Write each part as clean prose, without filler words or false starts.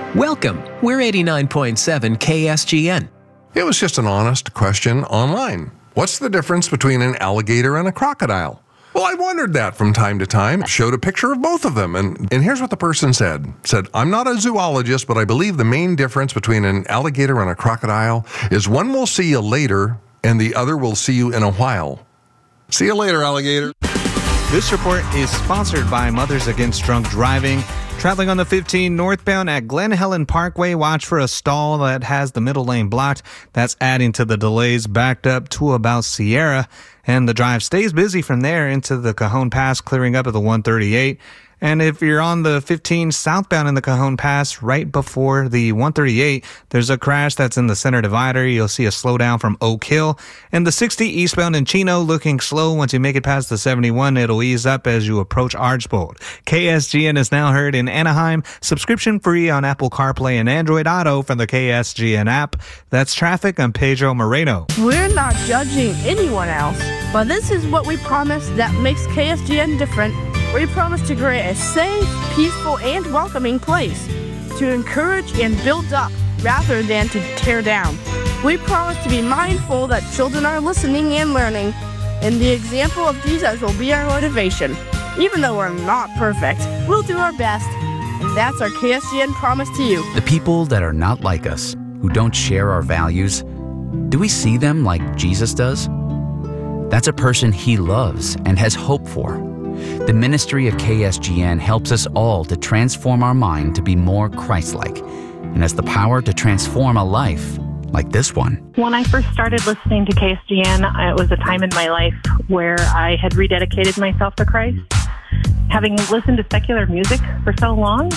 Welcome. We're 89.7 KSGN. It was just an honest question online. What's the difference between an alligator and a crocodile? Well, I wondered that from time to time. Showed a picture of both of them, and here's what the person said. Said, I'm not a zoologist, but I believe the main difference between an alligator and a crocodile is one will see you later and the other will see you in a while. See you later, alligator. This report is sponsored by Mothers Against Drunk Driving. Traveling on the 15 northbound at Glen Helen Parkway, watch for a stall that has the middle lane blocked. That's adding to the delays, backed up to about Sierra. And the drive stays busy from there into the Cajon Pass, clearing up at the 138. And if you're on the 15 southbound in the Cajon Pass, right before the 138, there's a crash that's in the center divider. You'll see a slowdown from Oak Hill. And the 60 eastbound in Chino looking slow. Once you make it past the 71, it'll ease up as you approach Archbold. KSGN is now heard in Anaheim, subscription free on Apple CarPlay and Android Auto from the KSGN app. That's traffic. I'm Pedro Moreno. We're not judging anyone else, but this is what we promise that makes KSGN different. We promise to create a safe, peaceful, and welcoming place to encourage and build up rather than to tear down. We promise to be mindful that children are listening and learning, and the example of Jesus will be our motivation. Even though we're not perfect, we'll do our best, and that's our KSGN promise to you. The people that are not like us, who don't share our values, do we see them like Jesus does? That's a person he loves and has hope for. The ministry of KSGN helps us all to transform our mind to be more Christ-like and has the power to transform a life like this one. When I first started listening to KSGN, it was a time in my life where I had rededicated myself to Christ. Having listened to secular music for so long,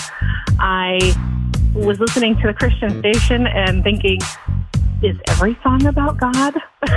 I was listening to the Christian station and thinking, is every song about God?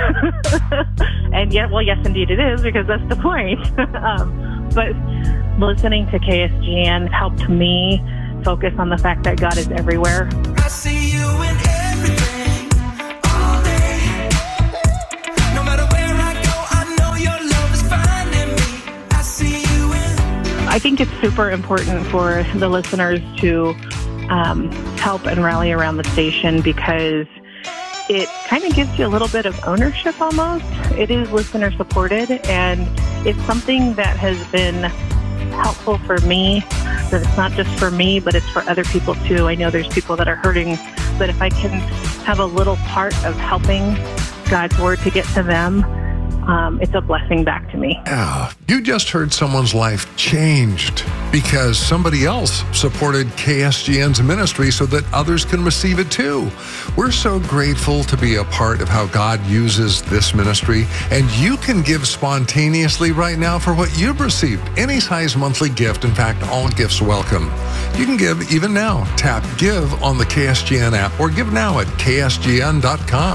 And yet, well, yes, indeed it is, because that's the point. But listening to KSGN helped me focus on the fact that God is everywhere. I see you in everything, all day. No matter where I go, I know your love is finding me. I see you in... I think it's super important for the listeners to help and rally around the station, because it kind of gives you a little bit of ownership almost. It is listener supported, and it's something that has been helpful for me, that it's not just for me, but it's for other people too. I know there's people that are hurting, but if I can have a little part of helping God's word to get to them, it's a blessing back to me. Yeah, you just heard someone's life changed because somebody else supported KSGN's ministry so that others can receive it too. We're so grateful to be a part of how God uses this ministry, and you can give spontaneously right now for what you've received. Any size monthly gift, in fact, all gifts welcome. You can give even now. Tap Give on the KSGN app or give now at ksgn.com.